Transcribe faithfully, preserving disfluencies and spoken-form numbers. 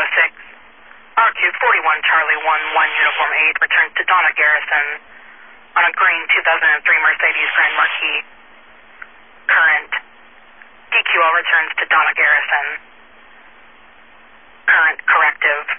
oh six. R Q forty-one Charlie one one Uniform eight returns to Donna Garrison on a green two thousand three Mercedes Grand Marquis. Current. D Q L returns to Donna Garrison. Current corrective.